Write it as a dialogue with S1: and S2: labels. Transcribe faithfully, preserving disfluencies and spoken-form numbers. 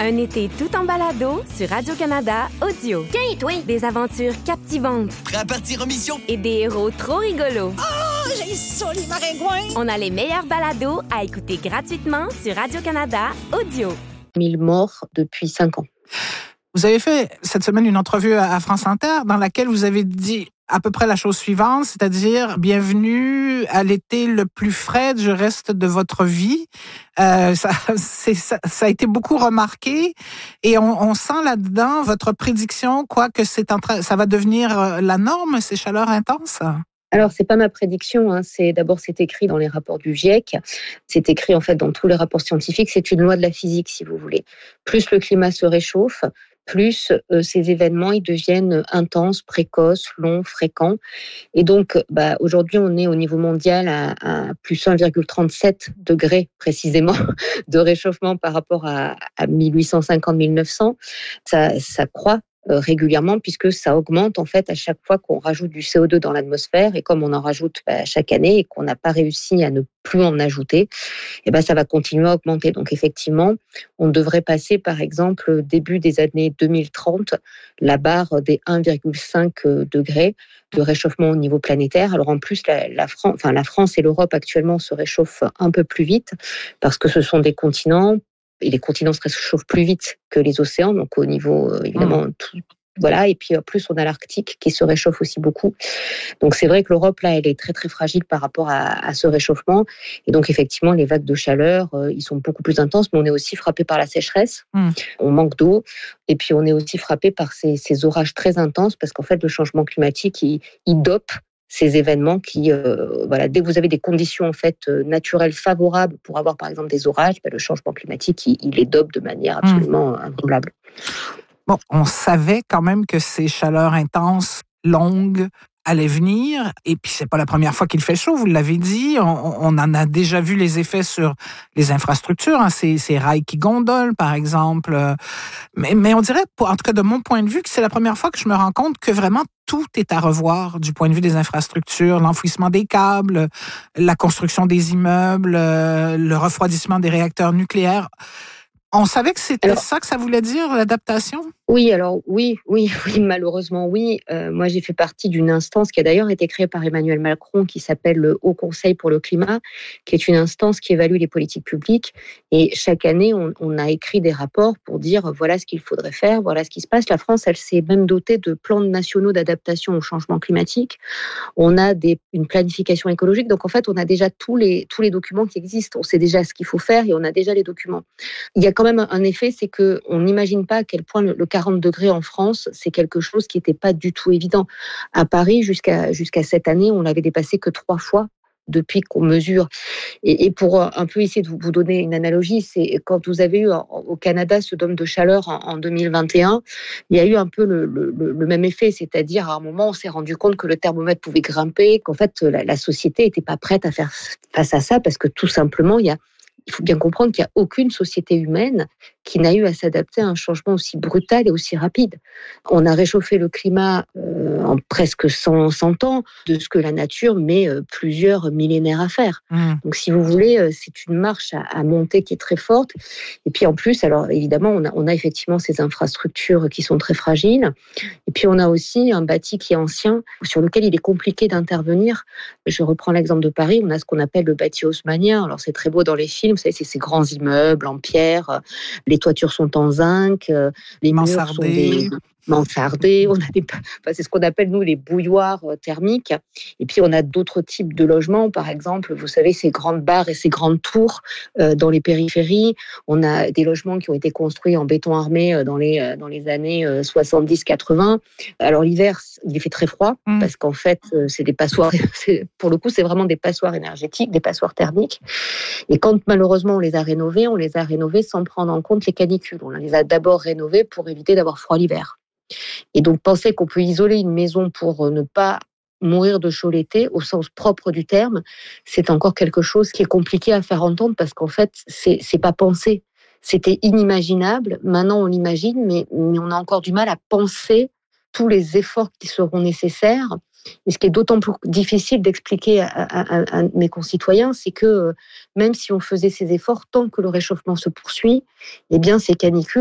S1: Un été tout en balado sur Radio-Canada Audio.
S2: Tiens, toi!
S1: Des aventures captivantes.
S3: Prêt à partir en mission?
S1: Et des héros trop rigolos.
S2: Oh, j'ai ça, les maringouins!
S1: On a les meilleurs balados à écouter gratuitement sur Radio-Canada Audio.
S4: mille morts depuis cinq ans.
S5: Vous avez fait cette semaine une entrevue à France Inter dans laquelle vous avez dit à peu près la chose suivante, c'est-à-dire bienvenue à l'été le plus frais du reste de votre vie. Euh, ça, c'est, ça, ça a été beaucoup remarqué et on, on sent là-dedans votre prédiction, quoi, que c'est en train, ça va devenir la norme, ces chaleurs intenses.
S4: Alors, c'est pas ma prédiction, hein. C'est d'abord c'est écrit dans les rapports du GIEC, c'est écrit en fait dans tous les rapports scientifiques. C'est une loi de la physique, si vous voulez. Plus le climat se réchauffe, plus euh, ces événements ils deviennent intenses, précoces, longs, fréquents. Et donc, bah, aujourd'hui, on est au niveau mondial à, à plus un virgule trente-sept degrés précisément de réchauffement par rapport à, à mille huit cent cinquante à mille neuf cents. Ça, ça croît régulièrement puisque ça augmente en fait à chaque fois qu'on rajoute du C O deux dans l'atmosphère, et comme on en rajoute bah, chaque année et qu'on n'a pas réussi à ne plus en ajouter, et ben ça va continuer à augmenter. Donc effectivement, on devrait passer par exemple début des années deux mille trente la barre des un virgule cinq degrés de réchauffement au niveau planétaire. Alors en plus la, la France, enfin la France et l'Europe actuellement se réchauffent un peu plus vite parce que ce sont des continents. Et les continents se réchauffent plus vite que les océans, donc au niveau, évidemment, mmh. tout, voilà. Et puis, en plus, on a l'Arctique qui se réchauffe aussi beaucoup. Donc, c'est vrai que l'Europe, là, elle est très, très fragile par rapport à, à ce réchauffement. Et donc, effectivement, les vagues de chaleur, euh, ils sont beaucoup plus intenses, mais on est aussi frappé par la sécheresse. Mmh. On manque d'eau. Et puis, on est aussi frappé par ces, ces orages très intenses parce qu'en fait, le changement climatique, il, il dope ces événements qui, euh, voilà, dès que vous avez des conditions en fait naturelles favorables pour avoir par exemple des orages, ben, le changement climatique, il, il les dope de manière absolument mmh. invraisemblable.
S5: Bon, on savait quand même que ces chaleurs intenses, longues, allaient venir, et puis c'est pas la première fois qu'il fait chaud, vous l'avez dit, on, on en a déjà vu les effets sur les infrastructures, hein, ces, ces rails qui gondolent par exemple, mais, mais on dirait, pour, en tout cas de mon point de vue, que c'est la première fois que je me rends compte que vraiment tout est à revoir du point de vue des infrastructures, l'enfouissement des câbles, la construction des immeubles, le refroidissement des réacteurs nucléaires. On savait que c'était alors, ça que ça voulait dire, l'adaptation?
S4: Oui, alors oui, oui, oui, malheureusement oui. Euh, moi, j'ai fait partie d'une instance qui a d'ailleurs été créée par Emmanuel Macron, qui s'appelle le Haut Conseil pour le climat, qui est une instance qui évalue les politiques publiques. Et chaque année, on, on a écrit des rapports pour dire voilà ce qu'il faudrait faire, voilà ce qui se passe. La France, elle s'est même dotée de plans nationaux d'adaptation au changement climatique. On a des, une planification écologique. Donc en fait, on a déjà tous les tous les documents qui existent. On sait déjà ce qu'il faut faire et on a déjà les documents. Il y a quand même un effet, c'est que on n'imagine pas à quel point le, le quarante degrés en France, c'est quelque chose qui n'était pas du tout évident. À Paris, jusqu'à, jusqu'à cette année, on l'avait dépassé que trois fois depuis qu'on mesure. Et, et pour un peu essayer de vous, vous donner une analogie, c'est quand vous avez eu au Canada ce dôme de chaleur en, en deux mille vingt et un, il y a eu un peu le, le, le même effet, c'est-à-dire à un moment, on s'est rendu compte que le thermomètre pouvait grimper, qu'en fait, la, la société n'était pas prête à faire face à ça parce que tout simplement, il y a Il faut bien comprendre qu'il n'y a aucune société humaine qui n'a eu à s'adapter à un changement aussi brutal et aussi rapide. On a réchauffé le climat euh, en presque cent, cent ans de ce que la nature met euh, plusieurs millénaires à faire. Mmh. Donc, si vous voulez, euh, c'est une marche à, à monter qui est très forte. Et puis, en plus, alors évidemment, on a, on a effectivement ces infrastructures qui sont très fragiles. Et puis, on a aussi un bâti qui est ancien, sur lequel il est compliqué d'intervenir. Je reprends l'exemple de Paris. On a ce qu'on appelle le bâti haussmannien. Alors, c'est très beau dans les films. Vous savez, c'est ces grands immeubles en pierre. Les toitures sont en zinc, les murs sont des mansardés. On a des, enfin, c'est ce qu'on appelle, nous, les bouilloires thermiques. Et puis, on a d'autres types de logements. Par exemple, vous savez, ces grandes barres et ces grandes tours euh, dans les périphéries. On a des logements qui ont été construits en béton armé dans les, dans les années soixante-dix quatre-vingts. Alors, l'hiver, il fait très froid mmh. parce qu'en fait, c'est des passoires. C'est, pour le coup, c'est vraiment des passoires énergétiques, des passoires thermiques. Et quand, malheureusement, on les a rénovés, on les a rénovés sans prendre en compte les canicules. On les a d'abord rénovés pour éviter d'avoir froid l'hiver. Et donc, penser qu'on peut isoler une maison pour ne pas mourir de chaud l'été, au sens propre du terme, c'est encore quelque chose qui est compliqué à faire entendre parce qu'en fait, c'est, c'est pas pensé. C'était inimaginable. Maintenant, on l'imagine, mais, mais on a encore du mal à penser tous les efforts qui seront nécessaires. Et ce qui est d'autant plus difficile d'expliquer à, à, à mes concitoyens, c'est que même si on faisait ces efforts, tant que le réchauffement se poursuit, eh bien, ces canicules